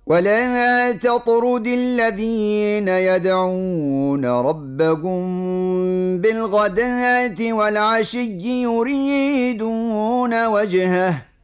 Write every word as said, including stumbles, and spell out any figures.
ولا تطرد الذين يدعون ربهم بالغداة والعشي يريدون وجهه